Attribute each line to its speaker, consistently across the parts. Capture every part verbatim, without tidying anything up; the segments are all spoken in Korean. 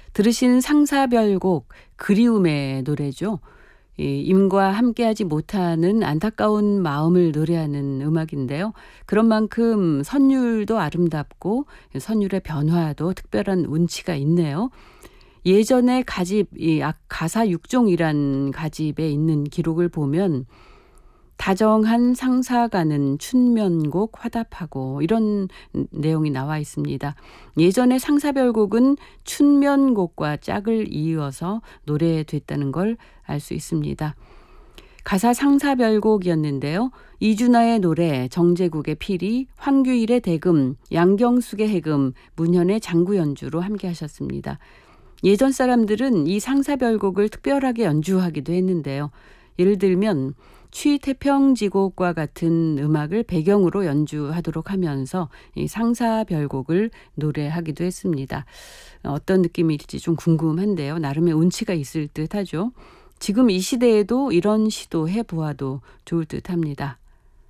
Speaker 1: 들으신 상사별곡 그리움의 노래죠. 이 임과 함께하지 못하는 안타까운 마음을 노래하는 음악인데요. 그런 만큼 선율도 아름답고 선율의 변화도 특별한 운치가 있네요. 예전에 가집, 이 가사 육종이란 가집에 있는 기록을 보면 다정한 상사가는 춘면곡 화답하고 이런 내용이 나와 있습니다. 예전에 상사별곡은 춘면곡과 짝을 이어서 노래됐다는 걸 알 수 있습니다. 가사 상사별곡이었는데요. 이준하의 노래, 정제국의 피리, 황규일의 대금, 양경숙의 해금, 문현의 장구 연주로 함께 하셨습니다. 예전 사람들은 이 상사별곡을 특별하게 연주하기도 했는데요. 예를 들면 취태평지곡과 같은 음악을 배경으로 연주하도록 하면서 이 상사별곡을 노래하기도 했습니다. 어떤 느낌일지 좀 궁금한데요. 나름의 운치가 있을 듯하죠. 지금 이 시대에도 이런 시도 해보아도 좋을 듯합니다.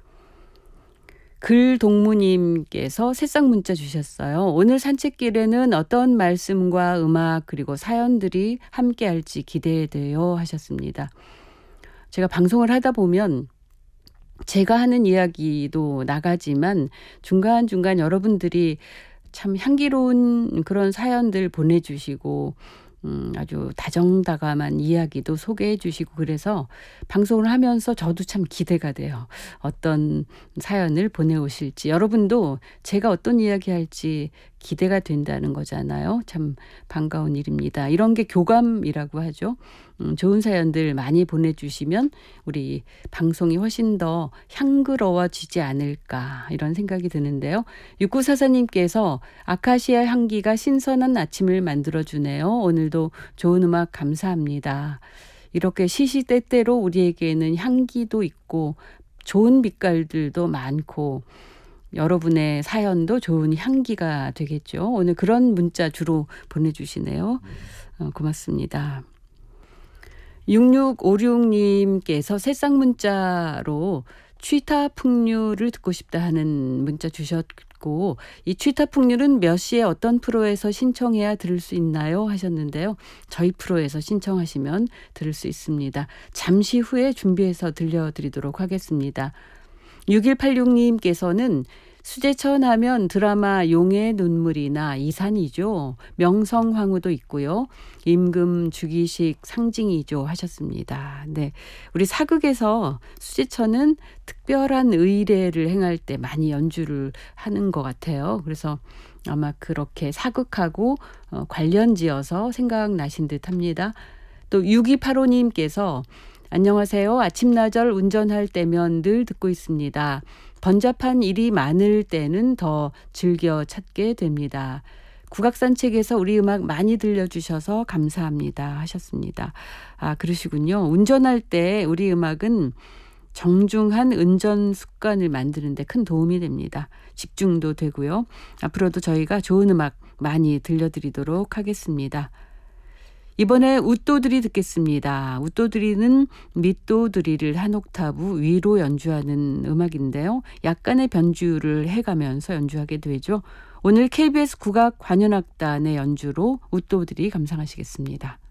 Speaker 1: 글동무님께서 새싹 문자 주셨어요. 오늘 산책길에는 어떤 말씀과 음악 그리고 사연들이 함께할지 기대돼요 하셨습니다. 제가 방송을 하다 보면 제가 하는 이야기도 나가지만 중간중간 여러분들이 참 향기로운 그런 사연들 보내주시고 음, 아주 다정다감한 이야기도 소개해 주시고 그래서 방송을 하면서 저도 참 기대가 돼요. 어떤 사연을 보내오실지. 여러분도 제가 어떤 이야기 할지 기대가 된다는 거잖아요. 참 반가운 일입니다. 이런 게 교감이라고 하죠. 음, 좋은 사연들 많이 보내주시면 우리 방송이 훨씬 더 향그러워지지 않을까 이런 생각이 드는데요. 육구사사님께서 아카시아 향기가 신선한 아침을 만들어주네요. 오늘도 좋은 음악 감사합니다. 이렇게 시시때때로 우리에게는 향기도 있고 좋은 빛깔들도 많고 여러분의 사연도 좋은 향기가 되겠죠. 오늘 그런 문자 주로 보내주시네요. 어, 고맙습니다. 육육오육님께서 새싹 문자로 취타풍류를 듣고 싶다 하는 문자 주셨고 이 취타풍류는 몇 시에 어떤 프로에서 신청해야 들을 수 있나요? 하셨는데요. 저희 프로에서 신청하시면 들을 수 있습니다. 잠시 후에 준비해서 들려드리도록 하겠습니다. 육일팔육님께서는 수제천 하면 드라마 용의 눈물이나 이산이죠. 명성황후도 있고요. 임금 주기식 상징이죠 하셨습니다. 네, 우리 사극에서 수제천은 특별한 의례를 행할 때 많이 연주를 하는 것 같아요. 그래서 아마 그렇게 사극하고 어, 관련지어서 생각나신 듯합니다. 또 육이팔오님께서 안녕하세요. 아침나절 운전할 때면 늘 듣고 있습니다. 번잡한 일이 많을 때는 더 즐겨 찾게 됩니다. 국악산책에서 우리 음악 많이 들려주셔서 감사합니다 하셨습니다. 아, 그러시군요. 운전할 때 우리 음악은 정중한 운전 습관을 만드는 데 큰 도움이 됩니다. 집중도 되고요. 앞으로도 저희가 좋은 음악 많이 들려드리도록 하겠습니다. 이번에 웃도들이 듣겠습니다. 웃도들이는 밑도들이를 한 옥타브 위로 연주하는 음악인데요. 약간의 변주를 해가면서 연주하게 되죠. 오늘 케이비에스 국악 관현악단의 연주로 웃도들이 감상하시겠습니다.